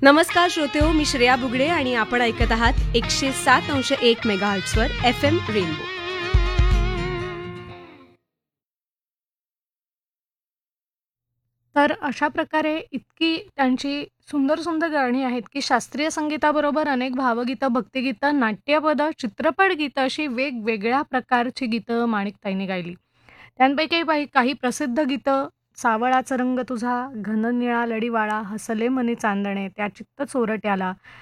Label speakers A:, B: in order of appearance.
A: नमस्कार श्रोतेहो, मी श्रेया बुगडे आणि आपण ऐकत आहात 107.1 मेगाहर्ट्झवर FM रेनबो.
B: तर अशा प्रकारे इतकी त्यांची सुंदर सुंदर गाणी आहेत, की शास्त्रीय संगीताबरोबर अनेक भावगीतं, भक्तिगीतं, नाट्यपदं, चित्रपट गीतं अशी वेगवेगळ्या प्रकारची गीतं माणिकताईंनी गायली. त्यांपैकी काही प्रसिद्ध गीतं सावळाचा रंग तुझा, घन निळा लडीवाळा, हसले मनी चांदणे, त्या चित्त चोरट्याला,